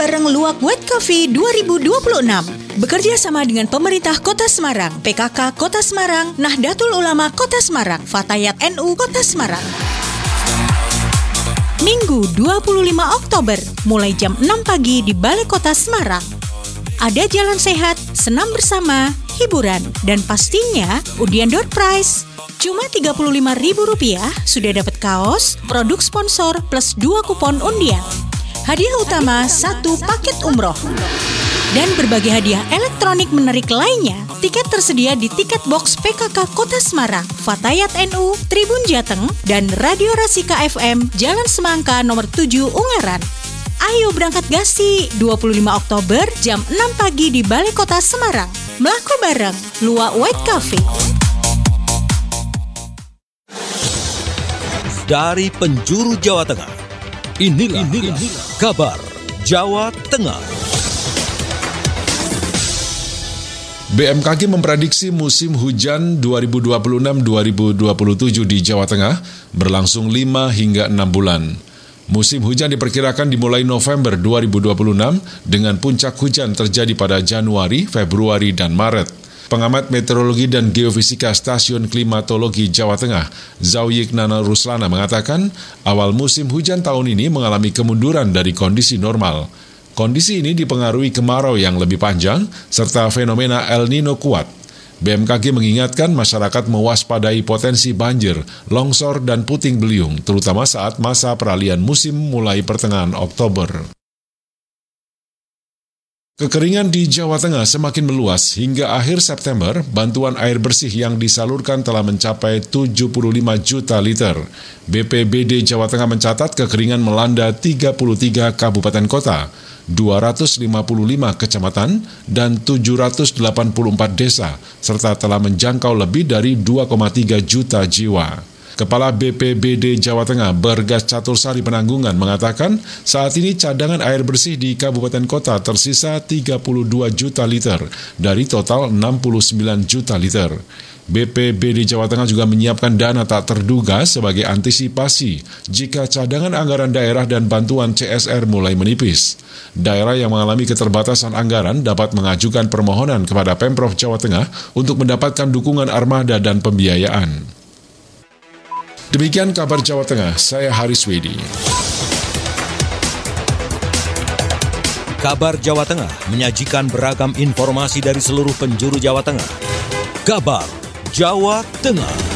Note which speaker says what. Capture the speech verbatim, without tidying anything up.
Speaker 1: bareng Luwak White Coffee dua ribu dua puluh enam. Bekerja sama dengan pemerintah Kota Semarang, P K K Kota Semarang, Nahdlatul Ulama Kota Semarang, Fatayat N U Kota Semarang. Minggu dua puluh lima Oktober, mulai jam enam pagi di Balai Kota Semarang. Ada jalan sehat, senam bersama, hiburan, dan pastinya undian door prize. Cuma tiga puluh lima ribu rupiah sudah dapat kaos, produk sponsor, plus dua kupon undian. Hadiah utama satu paket umroh. Dan berbagai hadiah elektronik menarik lainnya. Tiket tersedia di tiket box P K K Kota Semarang, Fatayat N U, Tribun Jateng, dan Radio Rasika F M, Jalan Semangka nomor tujuh Ungaran. Ayo berangkat gasi, dua puluh lima Oktober jam enam pagi di Balai Kota Semarang. Melaku bareng Luwak White Coffee.
Speaker 2: Dari penjuru Jawa Tengah, inilah, inilah kabar Jawa Tengah.
Speaker 3: B M K G memprediksi musim hujan dua ribu dua puluh enam dua ribu dua puluh tujuh di Jawa Tengah berlangsung lima hingga enam bulan. Musim hujan diperkirakan dimulai November dua ribu dua puluh enam dengan puncak hujan terjadi pada Januari, Februari, dan Maret. Pengamat meteorologi dan geofisika Stasiun Klimatologi Jawa Tengah, Zauyik Nana Ruslana mengatakan, awal musim hujan tahun ini mengalami kemunduran dari kondisi normal. Kondisi ini dipengaruhi kemarau yang lebih panjang, serta fenomena El Nino kuat. B M K G mengingatkan masyarakat mewaspadai potensi banjir, longsor, dan puting beliung, terutama saat masa peralihan musim mulai pertengahan Oktober. Kekeringan di Jawa Tengah semakin meluas. Hingga akhir September, bantuan air bersih yang disalurkan telah mencapai tujuh puluh lima juta liter. B P B D Jawa Tengah mencatat kekeringan melanda tiga puluh tiga kabupaten kota, dua ratus lima puluh lima kecamatan, dan tujuh ratus delapan puluh empat desa, serta telah menjangkau lebih dari dua koma tiga juta jiwa. Kepala B P B D Jawa Tengah, Bergas Catursari Penanggungan, mengatakan saat ini cadangan air bersih di kabupaten kota tersisa tiga puluh dua juta liter dari total enam puluh sembilan juta liter. B P B D Jawa Tengah juga menyiapkan dana tak terduga sebagai antisipasi jika cadangan anggaran daerah dan bantuan C S R mulai menipis. Daerah yang mengalami keterbatasan anggaran dapat mengajukan permohonan kepada Pemprov Jawa Tengah untuk mendapatkan dukungan armada dan pembiayaan. Demikian kabar Jawa Tengah, saya Haris Wedi.
Speaker 2: Kabar Jawa Tengah menyajikan beragam informasi dari seluruh penjuru Jawa Tengah. Kabar Jawa Tengah.